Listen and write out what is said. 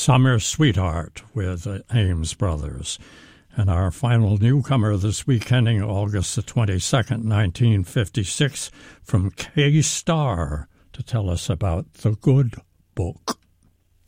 Summer Sweetheart with the Ames Brothers. And our final newcomer this week, ending August the 22nd, 1956, from K-Star to tell us about The Good Book.